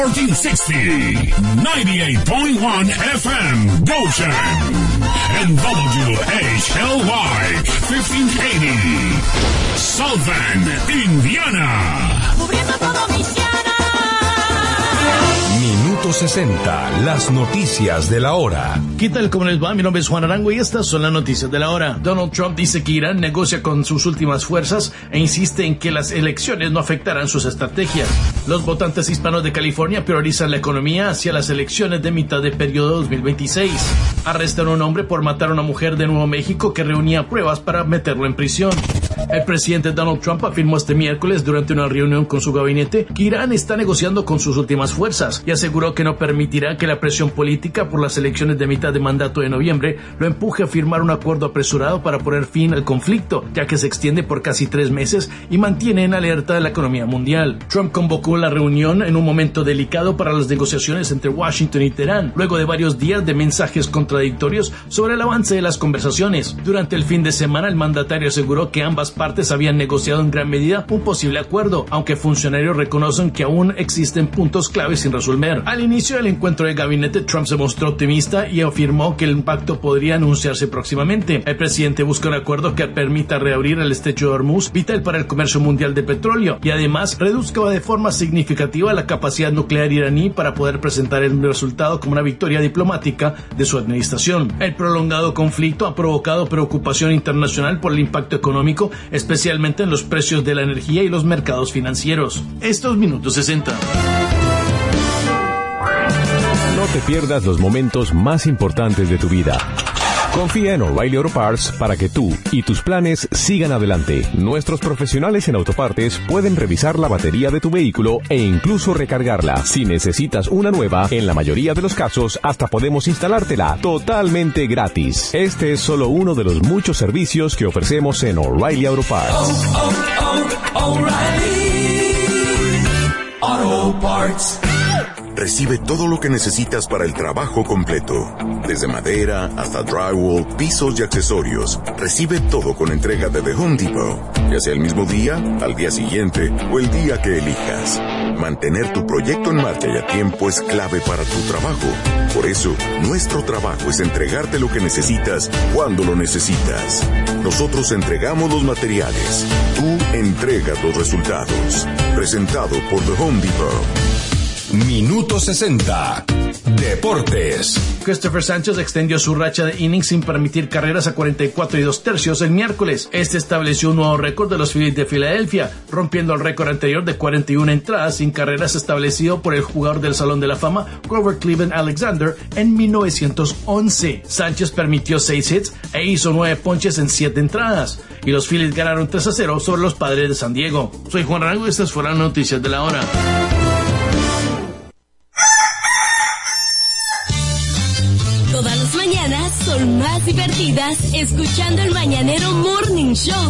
1460, 98.1 FM, Goshen, and WHLY, 1580, South Bend, Indiana. Cubriendo todo Michiana. Minuto 60, las noticias de la hora. ¿Qué tal? ¿Cómo les va? Mi nombre es Juan Arango y estas son las noticias de la hora. Donald Trump dice que Irán negocia con sus últimas fuerzas e insiste en que las elecciones no afectarán sus estrategias. Los votantes hispanos de California priorizan la economía hacia las elecciones de mitad de periodo 2026. Arrestan a un hombre por matar a una mujer de Nuevo México que reunía pruebas para meterlo en prisión. El presidente Donald Trump afirmó este miércoles durante una reunión con su gabinete que Irán está negociando con sus últimas fuerzas y aseguró que no permitirá que la presión política por las elecciones de mitad de mandato de noviembre lo empuje a firmar un acuerdo apresurado para poner fin al conflicto, ya que se extiende por casi 3 meses y mantiene en alerta la economía mundial. Trump convocó la reunión en un momento delicado para las negociaciones entre Washington y Teherán, luego de varios días de mensajes contradictorios sobre el avance de las conversaciones. Durante el fin de semana, el mandatario aseguró que ambas partes habían negociado en gran medida un posible acuerdo, aunque funcionarios reconocen que aún existen puntos claves sin resolver. Al inicio del encuentro de gabinete, Trump se mostró optimista y afirmó que el pacto podría anunciarse próximamente. El presidente busca un acuerdo que permita reabrir el estrecho de Hormuz, vital para el comercio mundial de petróleo, y además reduzca de forma significativa la capacidad nuclear iraní para poder presentar el resultado como una victoria diplomática de su administración. El prolongado conflicto ha provocado preocupación internacional por el impacto económico, especialmente en los precios de la energía y los mercados financieros. Estos minutos 60. No te pierdas los momentos más importantes de tu vida. Confía en O'Reilly Auto Parts para que tú y tus planes sigan adelante. Nuestros profesionales en autopartes pueden revisar la batería de tu vehículo e incluso recargarla. Si necesitas una nueva, en la mayoría de los casos hasta podemos instalártela totalmente gratis. Este es solo uno de los muchos servicios que ofrecemos en O'Reilly Auto Parts. O'Reilly Auto Parts. Recibe todo lo que necesitas para el trabajo completo. Desde madera hasta drywall, pisos y accesorios. Recibe todo con entrega de The Home Depot. Ya sea el mismo día, al día siguiente o el día que elijas. Mantener tu proyecto en marcha y a tiempo es clave para tu trabajo. Por eso, nuestro trabajo es entregarte lo que necesitas cuando lo necesitas. Nosotros entregamos los materiales. Tú entregas los resultados. Presentado por The Home Depot. Minuto 60, Deportes. Christopher Sanchez extendió su racha de innings sin permitir carreras a 44 2/3 el miércoles. Este estableció un nuevo récord de los Phillies de Filadelfia, rompiendo el récord anterior de 41 entradas sin carreras establecido por el jugador del Salón de la Fama Grover Cleveland Alexander en 1911. Sánchez permitió 6 hits e hizo 9 ponches en 7 entradas, y los Phillies ganaron 3-0 sobre los Padres de San Diego. Soy Juan Rango y estas fueron las noticias de la hora. Todas las mañanas son más divertidas escuchando el Mañanero Morning Show